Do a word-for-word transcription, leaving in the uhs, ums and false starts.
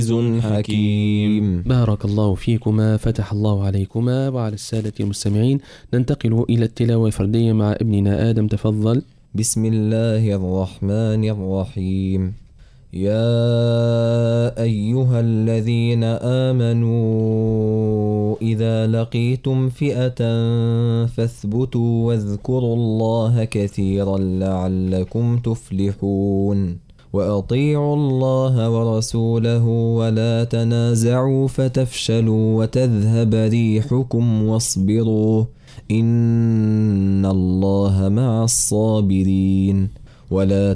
حكيم. بارك الله فيكما، فتح الله عليكما وعلى السادة المستمعين. ننتقل إلى التلاوة الفردية مع ابننا آدم، تفضل. بسم الله الرحمن الرحيم. يا أيها الذين آمنوا إذا لقيتم فئة فاثبتوا واذكروا الله كثيرا لعلكم تفلحون. وأطيعوا الله ورسوله ولا تنازعوا فتفشلوا وتذهب ريحكم واصبروا إن الله مع الصابرين. ولا